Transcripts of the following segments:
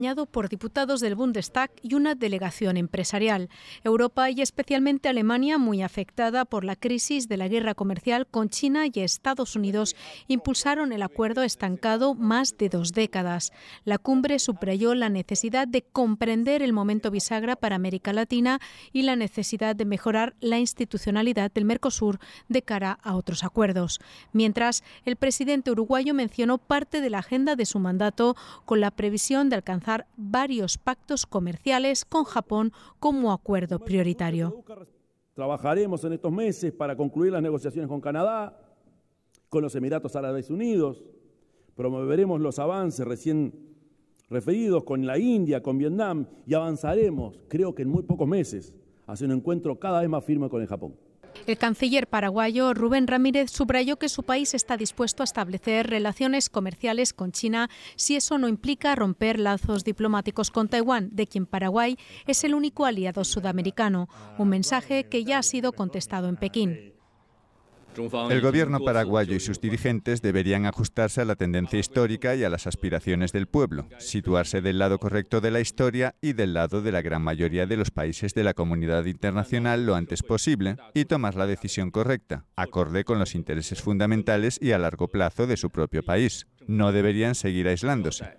por diputados del Bundestag y una delegación empresarial. Europa y especialmente Alemania, muy afectada por la crisis de la guerra comercial con China y Estados Unidos, impulsaron el acuerdo estancado más de 2 décadas. La cumbre subrayó la necesidad de comprender el momento bisagra para América Latina y la necesidad de mejorar la institucionalidad del Mercosur de cara a otros acuerdos. Mientras, el presidente uruguayo mencionó parte de la agenda de su mandato con la previsión de alcanzar varios pactos comerciales con Japón como acuerdo prioritario. Trabajaremos en estos meses para concluir las negociaciones con Canadá, con los Emiratos Árabes Unidos, promoveremos los avances recién referidos con la India, con Vietnam y avanzaremos, creo que en muy pocos meses, hacia un encuentro cada vez más firme con el Japón. El canciller paraguayo Rubén Ramírez subrayó que su país está dispuesto a establecer relaciones comerciales con China si eso no implica romper lazos diplomáticos con Taiwán, de quien Paraguay es el único aliado sudamericano, un mensaje que ya ha sido contestado en Pekín. El gobierno paraguayo y sus dirigentes deberían ajustarse a la tendencia histórica y a las aspiraciones del pueblo, situarse del lado correcto de la historia y del lado de la gran mayoría de los países de la comunidad internacional lo antes posible y tomar la decisión correcta, acorde con los intereses fundamentales y a largo plazo de su propio país. No deberían seguir aislándose.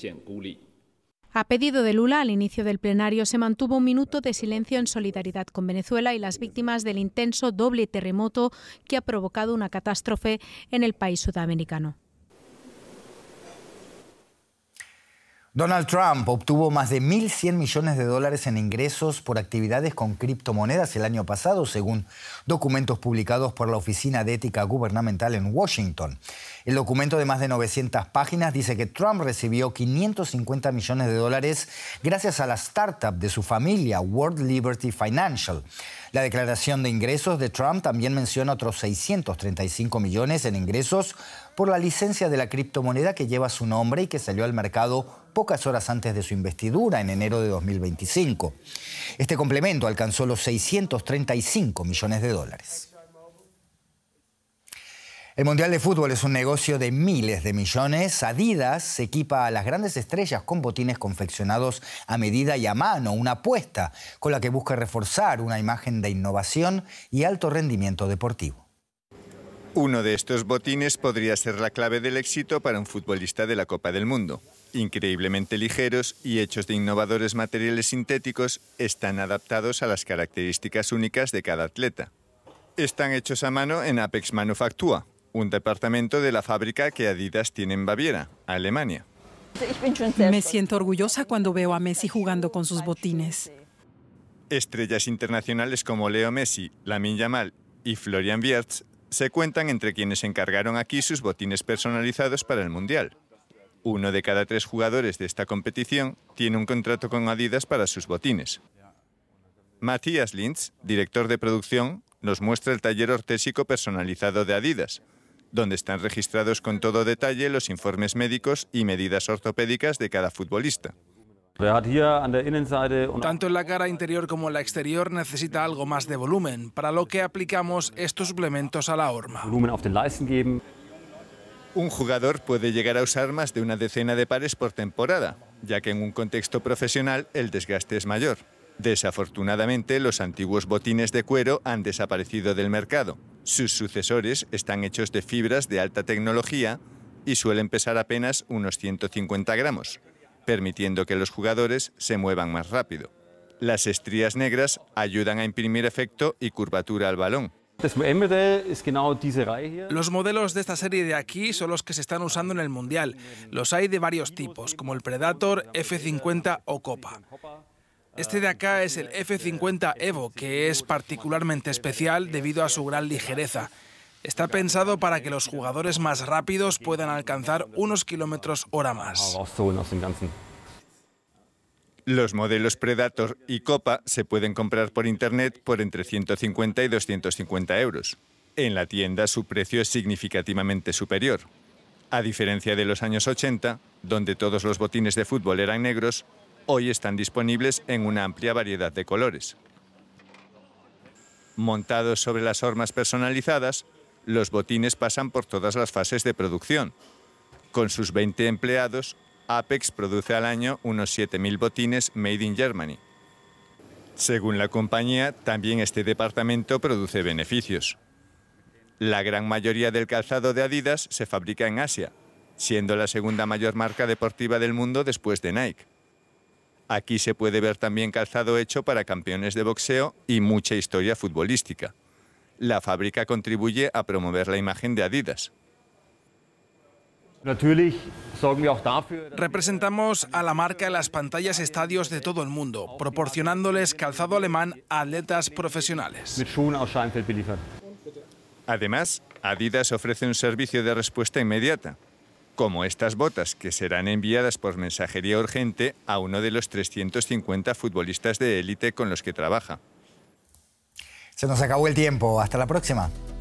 A pedido de Lula, al inicio del plenario se mantuvo un minuto de silencio en solidaridad con Venezuela y las víctimas del intenso doble terremoto que ha provocado una catástrofe en el país sudamericano. Donald Trump obtuvo más de 1.100 millones de dólares en ingresos por actividades con criptomonedas el año pasado, según documentos publicados por la Oficina de Ética Gubernamental en Washington. El documento de más de 900 páginas dice que Trump recibió 550 millones de dólares gracias a la startup de su familia, World Liberty Financial. La declaración de ingresos de Trump también menciona otros 635 millones en ingresos por la licencia de la criptomoneda que lleva su nombre y que salió al mercado pocas horas antes de su investidura, en enero de 2025. Este complemento alcanzó los 635 millones de dólares. El Mundial de Fútbol es un negocio de miles de millones. Adidas equipa a las grandes estrellas con botines confeccionados a medida y a mano, una apuesta con la que busca reforzar una imagen de innovación y alto rendimiento deportivo. Uno de estos botines podría ser la clave del éxito para un futbolista de la Copa del Mundo. Increíblemente ligeros y hechos de innovadores materiales sintéticos, están adaptados a las características únicas de cada atleta. Están hechos a mano en Apex Manufactura, un departamento de la fábrica que Adidas tiene en Baviera, Alemania. Me siento orgullosa cuando veo a Messi jugando con sus botines. Estrellas internacionales como Leo Messi, Lamine Yamal y Florian Wirtz se cuentan entre quienes encargaron aquí sus botines personalizados para el Mundial. 1 de cada 3 jugadores de esta competición tiene un contrato con Adidas para sus botines. Matthias Linz, director de producción, nos muestra el taller ortésico personalizado de Adidas, donde están registrados con todo detalle los informes médicos y medidas ortopédicas de cada futbolista. Tanto en la cara interior como en la exterior necesita algo más de volumen, para lo que aplicamos estos suplementos a la horma. Un jugador puede llegar a usar más de una decena de pares por temporada, ya que en un contexto profesional el desgaste es mayor. Desafortunadamente, los antiguos botines de cuero han desaparecido del mercado. Sus sucesores están hechos de fibras de alta tecnología y suelen pesar apenas unos 150 gramos, permitiendo que los jugadores se muevan más rápido. Las estrías negras ayudan a imprimir efecto y curvatura al balón. Los modelos de esta serie de aquí son los que se están usando en el Mundial. Los hay de varios tipos, como el Predator, F50 o Copa. Este de acá es el F50 Evo, que es particularmente especial debido a su gran ligereza. Está pensado para que los jugadores más rápidos puedan alcanzar unos kilómetros hora más. Los modelos Predator y Copa se pueden comprar por internet por entre 150 y 250 euros. En la tienda su precio es significativamente superior. A diferencia de los años 80, donde todos los botines de fútbol eran negros, hoy están disponibles en una amplia variedad de colores. Montados sobre las hormas personalizadas, los botines pasan por todas las fases de producción. Con sus 20 empleados, Apex produce al año unos 7.000 botines made in Germany. Según la compañía, también este departamento produce beneficios. La gran mayoría del calzado de Adidas se fabrica en Asia, siendo la segunda mayor marca deportiva del mundo después de Nike. Aquí se puede ver también calzado hecho para campeones de boxeo y mucha historia futbolística. La fábrica contribuye a promover la imagen de Adidas. Representamos a la marca en las pantallas estadios de todo el mundo, proporcionándoles calzado alemán a atletas profesionales. Además, Adidas ofrece un servicio de respuesta inmediata, como estas botas que serán enviadas por mensajería urgente a uno de los 350 futbolistas de élite con los que trabaja. Se nos acabó el tiempo. Hasta la próxima.